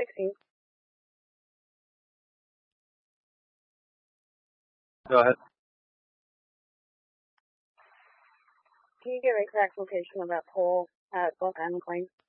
16. Go ahead. Can you give a correct location of that pole at Buckeye McLean?